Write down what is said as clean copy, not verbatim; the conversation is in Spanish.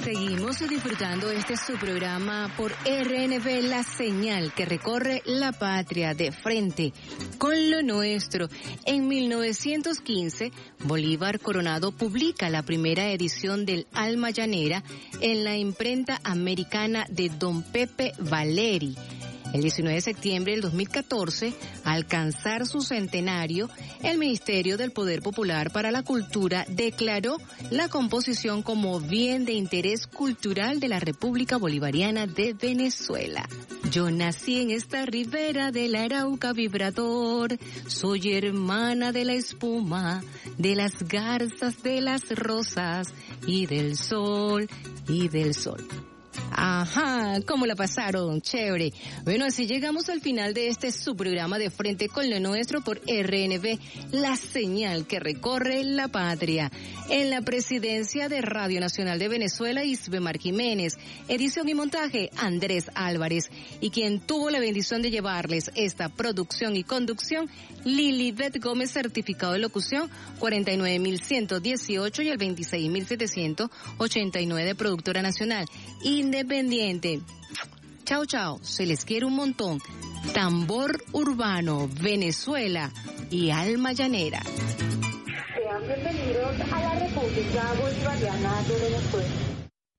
Seguimos disfrutando este su programa por RNB, la señal que recorre la patria de frente con lo nuestro. En 1915, Bolívar Coronado publica la primera edición del Alma Llanera en la imprenta americana de Don Pepe Valeri. El 19 de septiembre del 2014, al alcanzar su centenario, el Ministerio del Poder Popular para la Cultura declaró la composición como bien de interés cultural de la República Bolivariana de Venezuela. Yo nací en esta ribera del Arauca vibrador, soy hermana de la espuma, de las garzas, de las rosas y del sol y del sol. Ajá, ¿cómo la pasaron? Chévere. Bueno, así llegamos al final de este su programa de Frente con lo Nuestro por RNB, la señal que recorre la patria. En la presidencia de Radio Nacional de Venezuela, Isbemar Jiménez. Edición y montaje, Andrés Álvarez. Y quien tuvo la bendición de llevarles esta producción y conducción, Lilibet Gómez, certificado de locución 49.118 y el 26.789 de Productora Nacional Independiente. Chao, chao, se les quiere un montón. Tambor Urbano, Venezuela y Alma Llanera. Sean bienvenidos a la República Bolivariana de Venezuela.